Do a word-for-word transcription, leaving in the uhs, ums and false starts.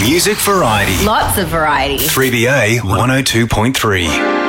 Music variety. Lots of variety. three B A one oh two point three.